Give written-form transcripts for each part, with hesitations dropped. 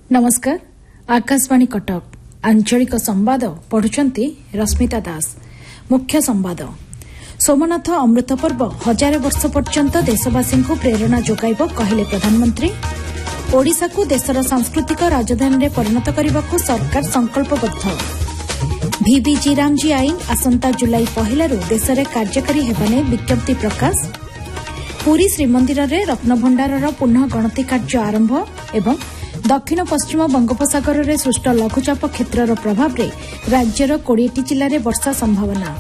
नमस्कार आकाशवाणी कटक आंचलिक संवाद पढ़ुचंती रश्मिता दास। मुख्य संवाद सोमनाथ अमृत पर्व 1000 वर्ष पर्यंत देशवासी को प्रेरणा जोगाइब कहले प्रधानमंत्री। ओडिशा को देशर सांस्कृतिक राजधानी में परिणत करने को सरकार संकल्पबद्ध। VBG रामजी आईन आसंता जुलाई 1 देश में कार्यकारी हेबाने विज्ञप्ति प्रकाश। पुरी श्रीमंदिर में रत्नभंडार पुनः गणति कार्य आरंभ एवं दक्षिण पश्चिम बंगोपसागर में सृष्ट लघुचाप क्षेत्र प्रभाव में राज्यर 20टी जिले में वर्षा संभावना।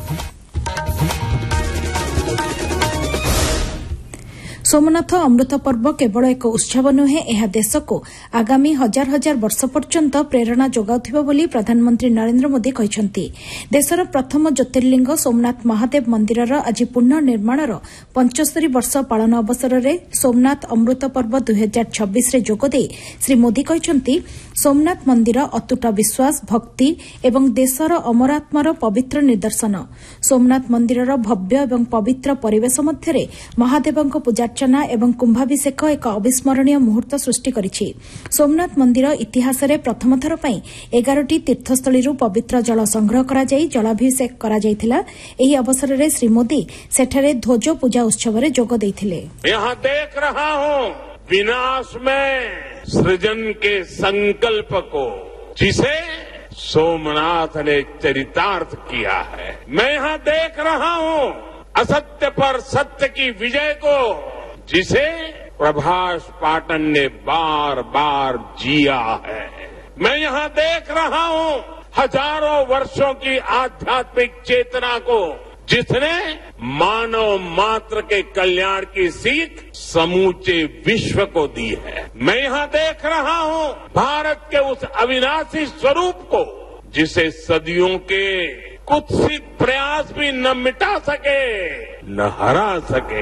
सोमनाथ अमृत पर्व केवल एक उत्सव नुहे, यह देश को आगामी हजार हजार वर्ष पर्यंत प्रेरणा जोगाउथिबा बोली प्रधानमंत्री नरेंद्र मोदी कहिसंती। देशर प्रथम ज्योतिर्लिंग सोमनाथ महादेव मंदिरर आज पुनः निर्माणर 75 वर्ष पालन अवसर में सोमनाथ अमृत पर्व 2026 रे जोगदे श्री मोदी कहिसंती सोमनाथ मंदिर अतुट विश्वास भक्ति एवं देशर अमरात्मार पवित्र निदर्शन। सोमनाथ मंदिरर भव्य एवं पवित्र परिवेश मध्य महादेवଙ୍କ पूजार्चना एवं कुंभाभिषेक एक अविस्मरणीय मुहूर्त सृष्टि करिछि। सोमनाथ मंदिर इतिहास रे प्रथम थर पई 11टी तीर्थस्थली पवित्र जल संग्रह करा जाई जलाभिषेक करा जाइथिला। एही अवसर रे श्री मोदी सेठारे ध्वज पूजा उत्सव रे जोग दैथिले। यहां देख रहा हूं विनाश में सृजन के संकल्प को, जिसे सोमनाथ ने चरितार्थ किया है। मैं यहां देख रहा हूं असत्य पर सत्य की विजय को, जिसे प्रभास पाटन ने बार बार जिया है। मैं यहां देख रहा हूं हजारों वर्षों की आध्यात्मिक चेतना को, जिसने मानव मात्र के कल्याण की सीख समूचे विश्व को दी है। मैं यहां देख रहा हूं भारत के उस अविनाशी स्वरूप को, जिसे सदियों के कुत्सित प्रयास भी न मिटा सके न हरा सके।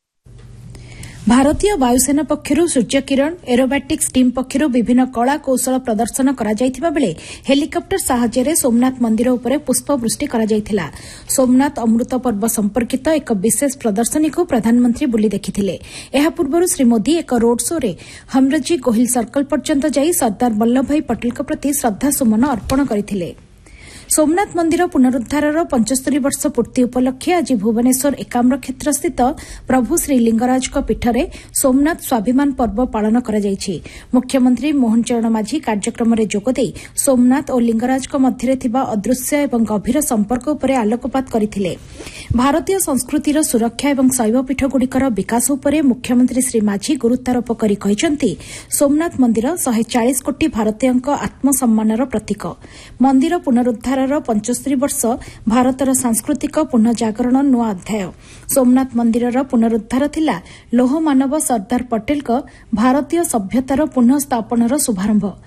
भारतीय वायुसेना पक्षरु सूर्यकिरण एरोबैटिक्स टीम पक्षरु विभिन्न कला कौशल प्रदर्शन करा जायथिबा बेले हेलिकप्टर साहाय्य सोमनाथ मंदिर उपरे पुष्पवृष्टि करा जायथिला। सोमनाथ अमृत पर्व संपर्कित एक विशेष प्रदर्शनी को प्रधानमंत्री बुली देखिथिले। एहा पूर्वरु श्री मोदी एक रोड शो रे हमरजी गोहिल सर्कल पर्यंत जाई सरदार वल्लभ भाई पटेल के प्रति श्रद्धा सुमन अर्पण करथिले। सोमनाथ मंदिर पुनरुद्धारर 75 वर्ष पूर्ति उपलक्षे आज भुवनेश्वर एकाम्र क्षेत्र स्थित प्रभु श्री लिंगराज पीठरे सोमनाथ स्वाभिमान पर्व पालन करा जायछि। मुख्यमंत्री मोहन चरण माझी कार्यक्रम में जोगदे सोमनाथ और लिंगराज मध्य थिबा अदृश्य एवं गभीर संपर्क उपरे आलोकपात करथिले। भारतीय संस्कृतिर सुरक्षा एवं शैवपीठगुड़िकर विकास उपरे मुख्यमंत्री श्री माझी गुरुत्वारोप करि कहिसंती सोमनाथ मंदिर 140 कोटी भारतीयଙ୍କ आत्मसम्मानर प्रतीक। मंदिर पुनरुद्धार 75 वर्ष भारतर सांस्कृतिक पुनःजागरण नुआ अध्याय। सोमनाथ मंदिरर पुनरुद्धार थिला लोह मानव सरदार पटेल भारतीय सभ्यतार पुनः स्थापनार शुभारंभ।